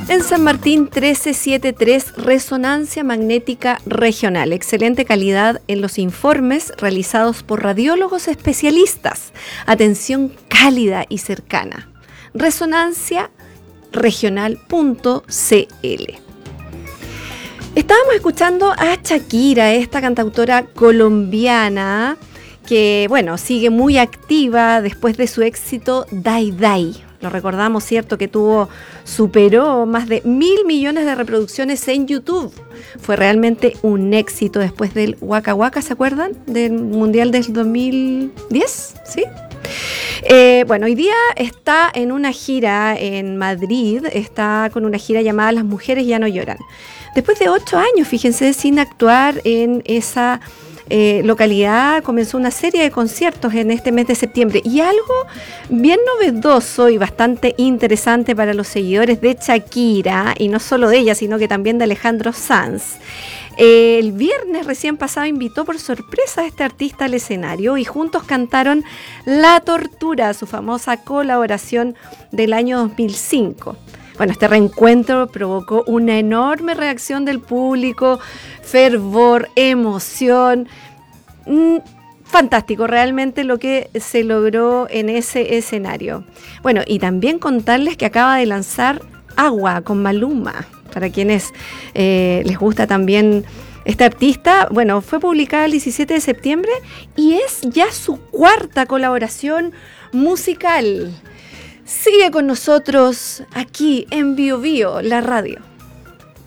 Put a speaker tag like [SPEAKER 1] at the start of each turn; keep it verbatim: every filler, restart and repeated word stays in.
[SPEAKER 1] En San Martín trece setenta y tres, resonancia magnética regional. Excelente calidad en los informes realizados por radiólogos especialistas. Atención cálida y cercana. resonancia regional punto c l. Estábamos escuchando a Shakira, esta cantautora colombiana que, bueno, sigue muy activa después de su éxito Dai Dai. Lo recordamos, ¿cierto? Que tuvo, superó más de mil millones de reproducciones en YouTube. Fue realmente un éxito después del Waka Waka, ¿se acuerdan? Del Mundial del dos mil diez, ¿sí? Eh, bueno, hoy día está en una gira en Madrid, está con una gira llamada Las Mujeres Ya No Lloran. Después de ocho años, fíjense, sin actuar en esa eh, localidad, comenzó una serie de conciertos en este mes de septiembre. Y algo bien novedoso y bastante interesante para los seguidores de Shakira, y no solo de ella, sino que también de Alejandro Sanz. Eh, el viernes recién pasado invitó por sorpresa a este artista al escenario y juntos cantaron La Tortura, su famosa colaboración del año dos mil cinco. Bueno, este reencuentro provocó una enorme reacción del público, fervor, emoción. Mm, fantástico realmente lo que se logró en ese escenario. Bueno, y también contarles que acaba de lanzar Agua con Maluma. Para quienes eh, les gusta también este artista, bueno, fue publicada el diecisiete de septiembre y es ya su cuarta colaboración musical. Sigue con nosotros aquí en Bio Bio, la radio.